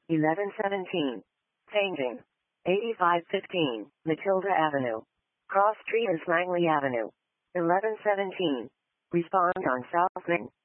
1117. Changing. 8515, Matilda Avenue. Cross Street and Langley Avenue. 1117. Respond on South Main.